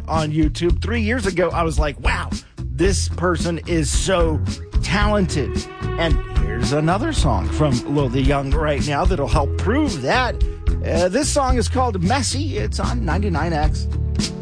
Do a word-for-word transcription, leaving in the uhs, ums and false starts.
on YouTube. Three years ago, I was like, wow, this person is so talented. And here's another song from Lil the Young right now that'll help prove that. Uh, this song is called Messy. It's on ninety-nine X.